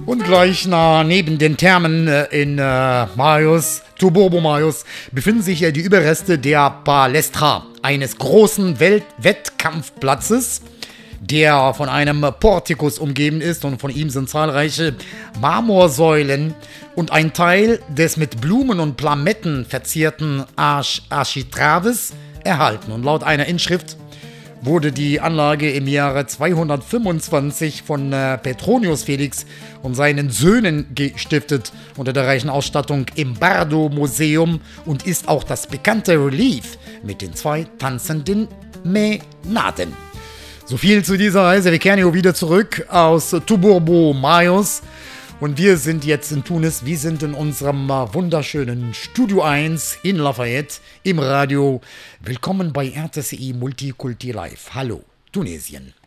Und gleich neben den Thermen in Toburbo Maius, befinden sich die Überreste der Palestra, eines großen Wettkampfplatzes, der von einem Portikus umgeben ist, und von ihm sind zahlreiche Marmorsäulen und ein Teil des mit Blumen und Plametten verzierten Architraves erhalten. Und laut einer Inschrift wurde die Anlage im Jahre 225 von Petronius Felix und seinen Söhnen gestiftet unter der reichen Ausstattung im Bardo-Museum und ist auch das bekannte Relief mit den 2 tanzenden Mänaden. So viel zu dieser Reise. Wir kehren hier wieder zurück aus Toburbo Maius und wir sind jetzt in Tunis. Wir sind in unserem wunderschönen Studio 1 in Lafayette im Radio. Willkommen bei RTCI Multikulti Live. Hallo, Tunesien.